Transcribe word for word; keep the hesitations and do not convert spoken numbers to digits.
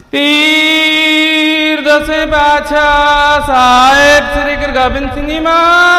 ਪੀਰ ਦਸੇ ਪਾਤਸ਼ਾਹ ਸਾਹਿਬ ਸ੍ਰੀ ਗੁਰੂ ਗੋਬਿੰਦ ਸਿੰਘ ਜੀ ਮਹਾਰਾਜ